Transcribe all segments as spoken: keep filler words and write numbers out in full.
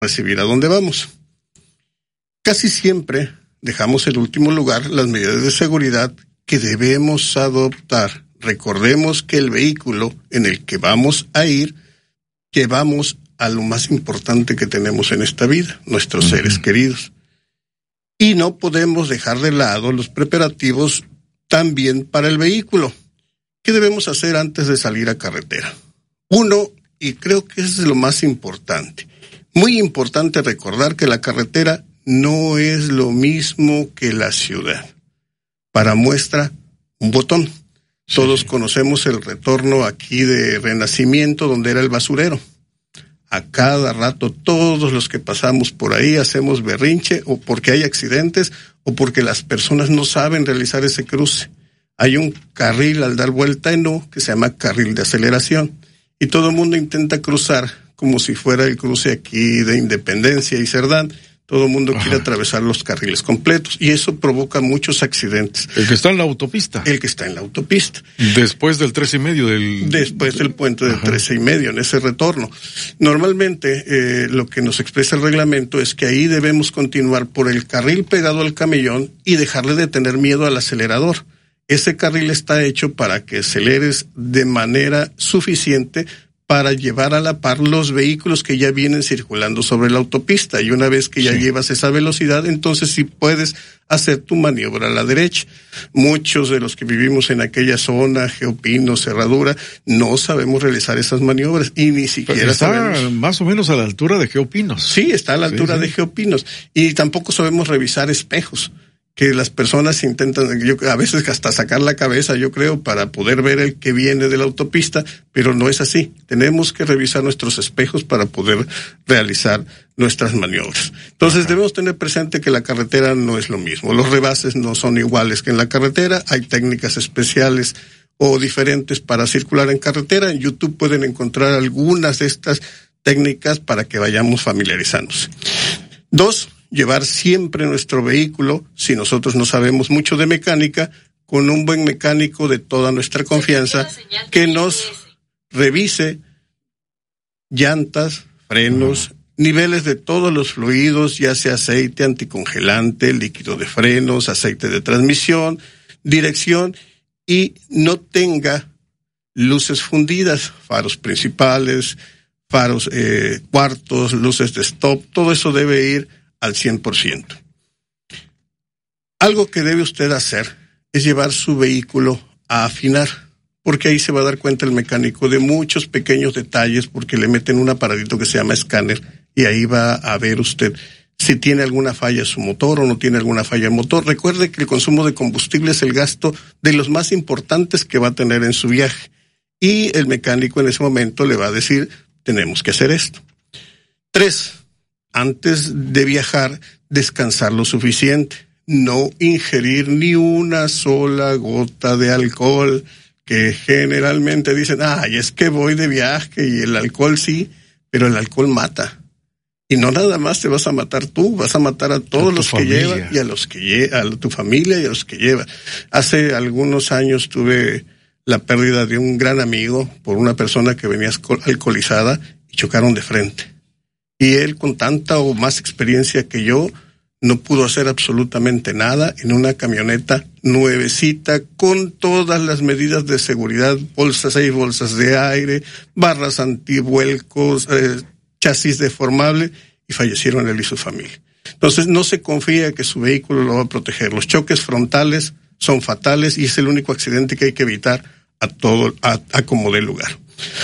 recibir a donde vamos. Casi siempre dejamos en último lugar las medidas de seguridad que debemos adoptar. Recordemos que el vehículo en el que vamos a ir, que vamos a lo más importante que tenemos en esta vida, nuestros uh-huh. seres queridos. Y no podemos dejar de lado los preparativos también para el vehículo. ¿Qué debemos hacer antes de salir a carretera? Uno, y creo que es lo más importante, muy importante recordar que la carretera no es lo mismo que la ciudad. Para muestra, un botón. Todos conocemos el retorno aquí de Renacimiento, donde era el basurero. A cada rato, todos los que pasamos por ahí hacemos berrinche, o porque hay accidentes, o porque las personas no saben realizar ese cruce. Hay un carril al dar vuelta en U, que se llama carril de aceleración, y todo el mundo intenta cruzar como si fuera el cruce aquí de Independencia y Cerdán. Todo el mundo Ajá. quiere atravesar los carriles completos y eso provoca muchos accidentes. El que está en la autopista. El que está en la autopista. Después del trece y medio del... Después del puente del Ajá. trece y medio, en ese retorno. Normalmente, eh, lo que nos expresa el reglamento es que ahí debemos continuar por el carril pegado al camellón y dejarle de tener miedo al acelerador. Ese carril está hecho para que aceleres de manera suficiente para llevar a la par los vehículos que ya vienen circulando sobre la autopista. Y una vez que ya sí. llevas esa velocidad, entonces sí puedes hacer tu maniobra a la derecha. Muchos de los que vivimos en aquella zona, Geopinos, Cerradura, no sabemos realizar esas maniobras y ni siquiera Pero está sabemos. Más o menos a la altura de Geopinos. Sí, está a la altura sí, sí. de Geopinos. Y tampoco sabemos revisar espejos, que las personas intentan, yo, a veces hasta sacar la cabeza, yo creo, para poder ver el que viene de la autopista, pero no es así. Tenemos que revisar nuestros espejos para poder realizar nuestras maniobras. Entonces Ajá. debemos tener presente que la carretera no es lo mismo. Los rebases no son iguales que en la carretera. Hay técnicas especiales o diferentes para circular en carretera. En YouTube pueden encontrar algunas de estas técnicas para que vayamos familiarizándose. Dos, llevar siempre nuestro vehículo, si nosotros no sabemos mucho de mecánica, con un buen mecánico de toda nuestra confianza, que nos revise llantas, frenos, niveles de todos los fluidos, ya sea aceite, anticongelante, líquido de frenos, aceite de transmisión, dirección, y no tenga luces fundidas, faros principales, faros eh, cuartos, luces de stop, todo eso debe ir al cien por ciento. Algo que debe usted hacer es llevar su vehículo a afinar, porque ahí se va a dar cuenta el mecánico de muchos pequeños detalles, porque le meten un aparatito que se llama escáner y ahí va a ver usted si tiene alguna falla en su motor o no tiene alguna falla en motor. Recuerde que el consumo de combustible es el gasto de los más importantes que va a tener en su viaje y el mecánico en ese momento le va a decir, tenemos que hacer esto. Tres, antes de viajar, descansar lo suficiente, no ingerir ni una sola gota de alcohol, que generalmente dicen, ay, es que voy de viaje y el alcohol sí, pero el alcohol mata. Y no nada más te vas a matar tú, vas a matar a todos a los familia. que llevan y a los que lle- a tu familia y a los que llevan. Hace algunos años tuve la pérdida de un gran amigo por una persona que venía alcoholizada y chocaron de frente. Y él, con tanta o más experiencia que yo, no pudo hacer absolutamente nada en una camioneta nuevecita con todas las medidas de seguridad, bolsas, seis bolsas de aire, barras antivuelcos, eh, chasis deformable, y fallecieron él y su familia. Entonces no se confía que su vehículo lo va a proteger. Los choques frontales son fatales y es el único accidente que hay que evitar a todo, a, a como dé lugar.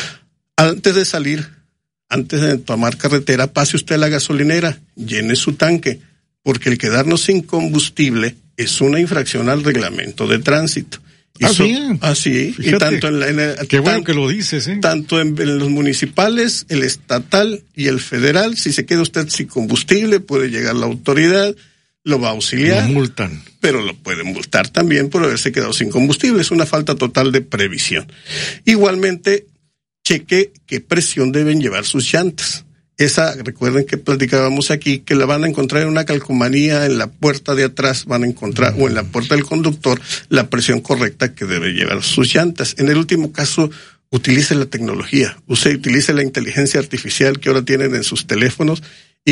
Antes de salir, antes de tomar carretera, pase usted a la gasolinera, llene su tanque, porque el quedarnos sin combustible es una infracción al reglamento de tránsito. Y ah, so, bien. Ah, sí. Y tanto en, la, en el, Qué bueno tan, que lo dices, ¿eh? Tanto en, en los municipales, el estatal y el federal, si se queda usted sin combustible, puede llegar la autoridad, lo va a auxiliar. Lo multan. Pero lo pueden multar también por haberse quedado sin combustible. Es una falta total de previsión. Igualmente, cheque qué presión deben llevar sus llantas. Esa, recuerden que platicábamos aquí, que la van a encontrar en una calcomanía en la puerta de atrás, van a encontrar, o en la puerta del conductor, la presión correcta que debe llevar sus llantas. En el último caso, utilice la tecnología, usted utilice la inteligencia artificial que ahora tienen en sus teléfonos